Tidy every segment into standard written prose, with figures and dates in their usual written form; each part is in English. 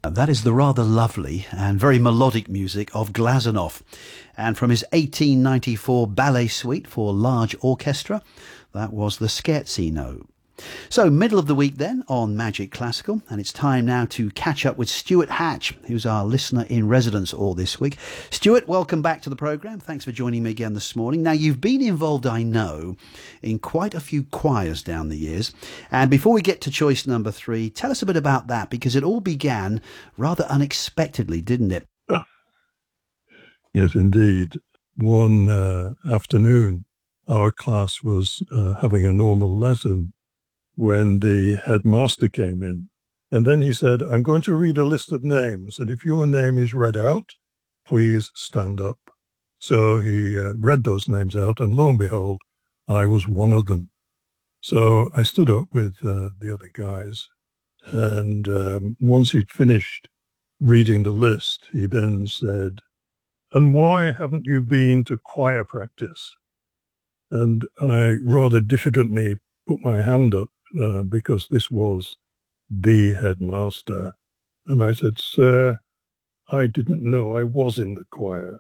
That is the rather lovely and very melodic music of Glazunov. And from his 1894 ballet suite for large orchestra, that was the Scherzino. So, middle of the week then on Magic Classical, and it's time now to catch up with Stuart Hatch, who's our listener in residence all this week. Stuart, welcome back to the programme. Thanks for joining me again this morning. Now, you've been involved, I know, in quite a few choirs down the years. And before we get to choice number 3, tell us a bit about that, because it all began rather unexpectedly, didn't it? Yes, indeed. One afternoon, our class was having a normal lesson when the headmaster came in. And then he said, I'm going to read a list of names, and if your name is read out, please stand up. So he read those names out, and lo and behold, I was one of them. So I stood up with the other guys, and once he'd finished reading the list, he then said, and why haven't you been to choir practice? And I rather diffidently put my hand up, because this was the headmaster. And I said, sir, I didn't know I was in the choir.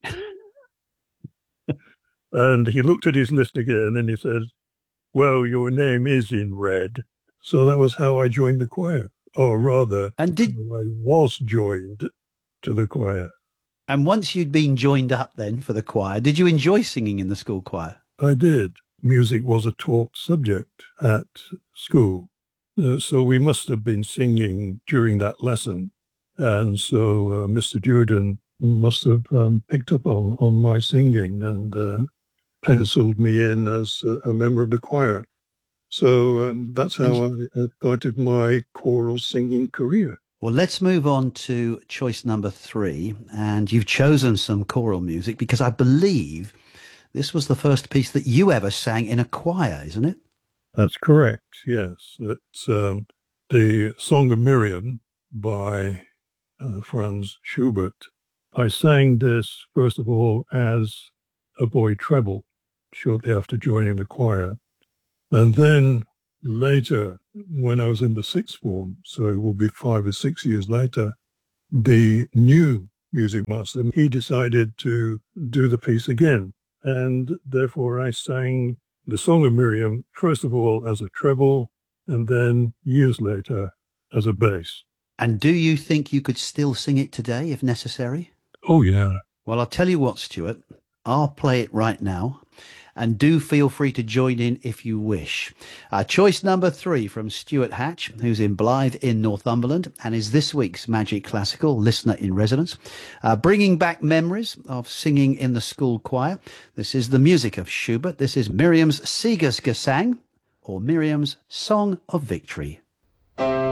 And he looked at his list again and he said, well, your name is in red. So that was how I joined the choir, or rather, I was joined to the choir. And once you'd been joined up then for the choir, did you enjoy singing in the school choir? I did. Music was a taught subject at school. So we must have been singing during that lesson. And so Mr. Jordan must have picked up on my singing and penciled me in as a member of the choir. So that's how I started my choral singing career. Well, let's move on to choice number 3. And you've chosen some choral music because I believe this was the first piece that you ever sang in a choir, isn't it? That's correct, yes. It's the Song of Miriam by Franz Schubert. I sang this, first of all, as a boy treble, shortly after joining the choir. And then later, when I was in the sixth form, so it will be 5 or 6 years later, the new music master, he decided to do the piece again. And therefore I sang the Song of Miriam, first of all as a treble, and then years later as a bass. And do you think you could still sing it today if necessary? Oh, yeah. Well, I'll tell you what, Stuart, I'll play it right now. And do feel free to join in if you wish. Choice number 3 from Stuart Hatch, who's in Blythe in Northumberland and is this week's Magic Classical listener in residence. Bringing back memories of singing in the school choir. This is the music of Schubert. This is Miriam's Siegesgesang, or Miriam's Song of Victory.